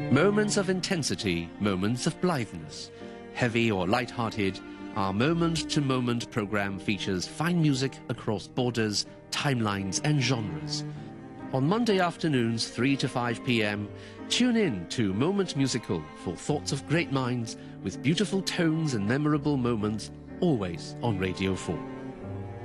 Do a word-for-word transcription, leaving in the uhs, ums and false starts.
Moments of intensity, moments of blitheness, heavy or light-hearted, our moment-to-moment programme features fine music across borders, timelines and genres. On Monday afternoons, three to five p m, tune in to Moment Musical for thoughts of great minds with beautiful tones and memorable moments, always on Radio four.